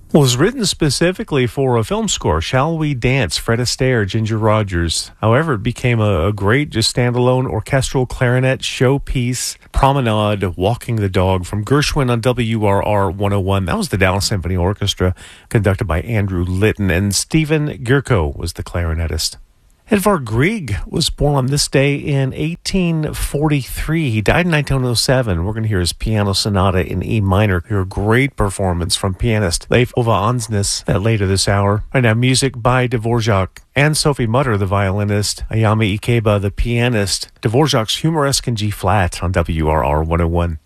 Was written specifically for a film score, Shall We Dance, Fred Astaire, Ginger Rogers. However, it became a great just standalone orchestral clarinet showpiece, Promenade, Walking the Dog from Gershwin on WRR 101. That was the Dallas Symphony Orchestra, conducted by Andrew Litton, and Stephen Gierko was the clarinetist. Edvard Grieg was born on this day in 1843. He died in 1907. We're going to hear his piano sonata in E minor. Hear a great performance from pianist Leif Ove Ansnes later this hour. Right now, music by Dvorak and Sophie Mutter, the violinist, Ayami Ikeba, the pianist. Dvorak's Humoresque in G-flat on WRR 101.